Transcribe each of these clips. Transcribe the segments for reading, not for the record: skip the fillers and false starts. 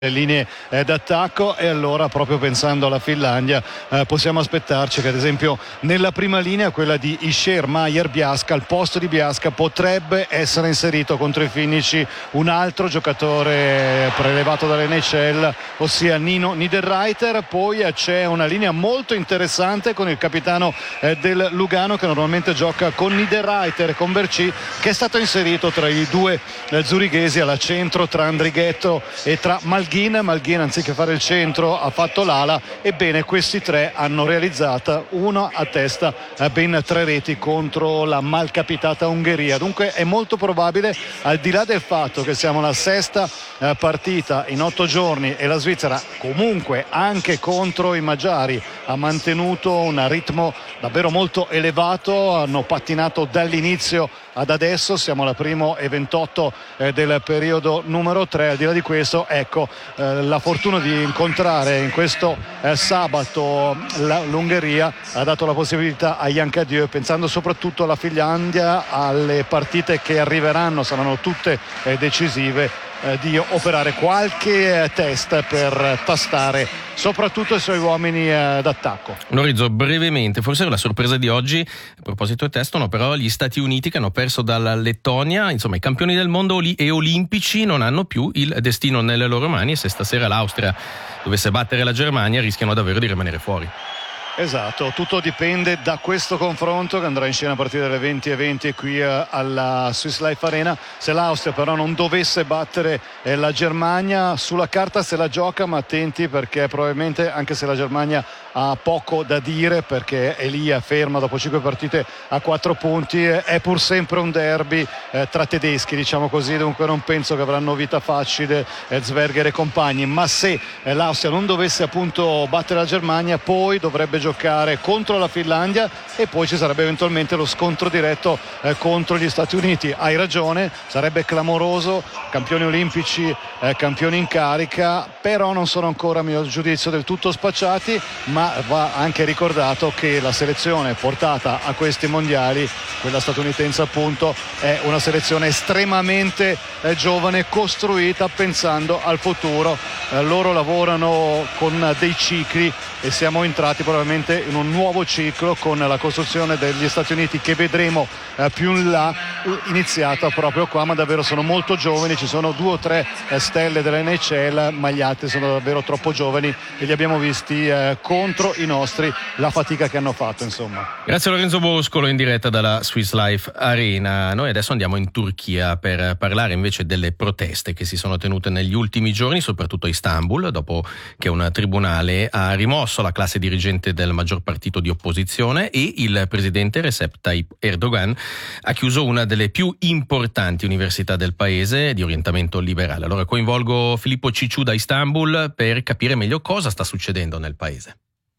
linee d'attacco, e allora, proprio pensando alla Finlandia, possiamo aspettarci che ad esempio nella prima linea, quella di Isher, Maier, Biasca, al posto di Biasca potrebbe essere inserito contro i finnici un altro giocatore prelevato dall'NHL, ossia Nino Niederreiter. Poi c'è una linea molto interessante con il capitano del Lugano, che normalmente gioca con Niederreiter e con Berchi, che è stato inserito tra i due zurighesi alla centro, tra Andrighetto e tra Malghin, anziché fare il centro ha fatto l'ala. Ebbene, questi tre hanno realizzata una a testa ben 3 reti contro la malcapitata Ungheria. Dunque è molto probabile, al di là del fatto che siamo alla 6ª partita in 8 giorni e la Svizzera comunque anche contro i magiari ha mantenuto un ritmo davvero molto elevato, hanno pattinato dall'inizio ad adesso, siamo alla 1:28 del periodo numero 3. Al di là di questo, ecco, la fortuna di incontrare in questo sabato l'Ungheria ha dato la possibilità a Jan Cadieux, pensando soprattutto alla Finlandia, alle partite che arriveranno, saranno tutte decisive, di operare qualche test per tastare soprattutto i suoi uomini d'attacco. Lorenzo, brevemente, forse la sorpresa di oggi, a proposito del test, però gli Stati Uniti, che hanno perso dalla Lettonia, insomma i campioni del mondo e olimpici non hanno più il destino nelle loro mani, e se stasera l'Austria dovesse battere la Germania rischiano davvero di rimanere fuori. Esatto, tutto dipende da questo confronto che andrà in scena a partire dalle 20:20 qui alla Swiss Life Arena. Se l'Austria però non dovesse battere la Germania, sulla carta se la gioca, ma attenti, perché probabilmente, anche se la Germania ha poco da dire perché è lì ferma dopo 5 partite a 4 punti, è pur sempre un derby tra tedeschi, diciamo così, dunque non penso che avranno vita facile Zwerger e compagni. Ma se l'Austria non dovesse appunto battere la Germania, poi dovrebbe giocare contro la Finlandia e poi ci sarebbe eventualmente lo scontro diretto contro gli Stati Uniti. Hai ragione, sarebbe clamoroso, campioni olimpici, campioni in carica, però non sono ancora, a mio giudizio, del tutto spacciati. Ma va anche ricordato che la selezione portata a questi mondiali, quella statunitense appunto, è una selezione estremamente giovane, costruita pensando al futuro. Loro lavorano con dei cicli e siamo entrati probabilmente in un nuovo ciclo con la costruzione degli Stati Uniti, che vedremo più in là, iniziata proprio qua, ma davvero sono molto giovani. Ci sono 2 o 3 stelle dell'NHL, ma gli altri sono davvero troppo giovani e li abbiamo visti contro i nostri, la fatica che hanno fatto, insomma. Grazie Lorenzo Boscolo, in diretta dalla Swiss Life Arena. Noi adesso andiamo in Turchia per parlare invece delle proteste che si sono tenute negli ultimi giorni, soprattutto a Istanbul, dopo che un tribunale ha rimosso la classe dirigente del maggior partito di opposizione e il presidente Recep Tayyip Erdogan ha chiuso una delle più importanti università del paese di orientamento liberale. Allora coinvolgo Filippo Cicciu da Istanbul per capire meglio cosa sta succedendo nel paese.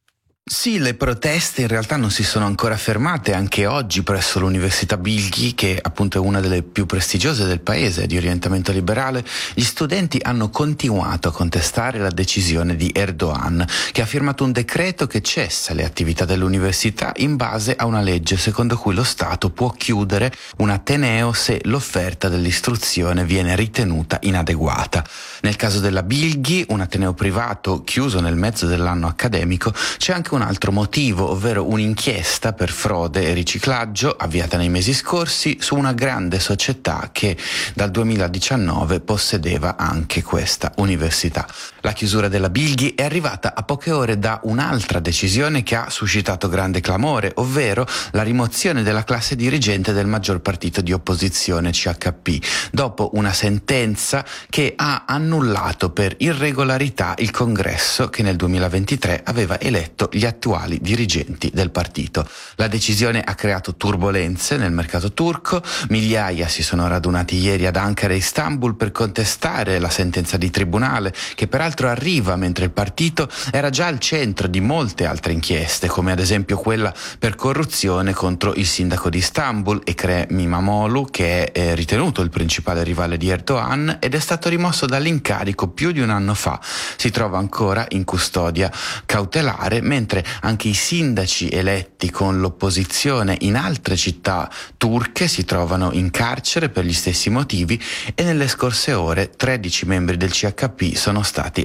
Sì, le proteste in realtà non si sono ancora fermate. Anche oggi presso l'Università Bilgi, che appunto è una delle più prestigiose del paese di orientamento liberale, gli studenti hanno continuato a contestare la decisione di Erdogan, che ha firmato un decreto che cessa le attività dell'università in base a una legge secondo cui lo Stato può chiudere un ateneo se l'offerta dell'istruzione viene ritenuta inadeguata. Nel caso della Bilgi, un ateneo privato chiuso nel mezzo dell'anno accademico, c'è anche un altro motivo, ovvero un'inchiesta per frode e riciclaggio avviata nei mesi scorsi su una grande società che dal 2019 possedeva anche questa università. La chiusura della Bilgi è arrivata a poche ore da un'altra decisione che ha suscitato grande clamore, ovvero la rimozione della classe dirigente del maggior partito di opposizione CHP, dopo una sentenza che ha annullato per irregolarità il congresso che nel 2023 aveva eletto gli attuali dirigenti del partito. La decisione ha creato turbolenze nel mercato turco, migliaia si sono radunati ieri ad Ankara e Istanbul per contestare la sentenza di tribunale, che peraltro arriva mentre il partito era già al centro di molte altre inchieste, come ad esempio quella per corruzione contro il sindaco di Istanbul, Ekrem İmamoğlu, che è ritenuto il principale rivale di Erdogan ed è stato rimosso dall'incarico più di un anno fa. Si trova ancora in custodia cautelare, mentre mentre anche i sindaci eletti con l'opposizione in altre città turche si trovano in carcere per gli stessi motivi, e nelle scorse ore 13 membri del CHP sono stati